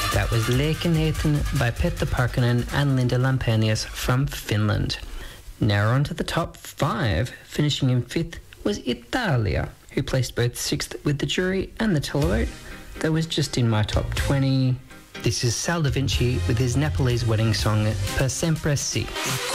That was Lekenheten by Petter Parkkonen and Linda Lampenius from Finland. Now on to the top 5. Finishing in 5th was Italia, who placed both 6th with the jury and the televote. That was just in my top 20. This is Sal Da Vinci with his Nepalese wedding song, Per Sempre Si.